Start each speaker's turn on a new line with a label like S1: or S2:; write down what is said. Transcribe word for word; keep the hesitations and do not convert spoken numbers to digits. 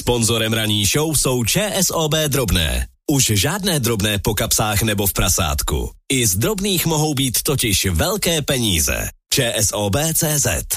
S1: Sponzorem ranní show jsou ČSOB drobné. Už žádné drobné po kapsách nebo v prasátku. I z drobných mohou být totiž velké peníze. ČSOB tečka cé zet